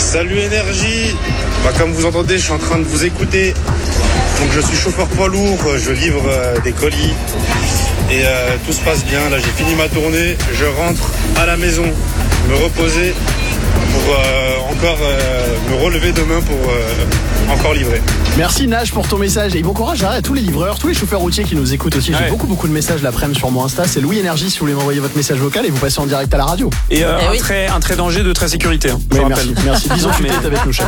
Salut Énergie. Comme vous entendez, je suis en train de vous écouter. Donc je suis chauffeur poids lourd, je livre des colis et tout se passe bien. Là j'ai fini ma tournée, je rentre à la maison, me reposer pour encore me relever demain pour encore livrer. Merci Nage pour ton message et bon courage à tous les livreurs, tous les chauffeurs routiers qui nous écoutent aussi. J'ai beaucoup de messages l'après-midi sur mon Insta. C'est Louis Énergie si vous voulez m'envoyer votre message vocal et vous passez en direct à la radio. Et un trait danger de très sécurité. Oui, merci. Disons que tu es avec nous, chef.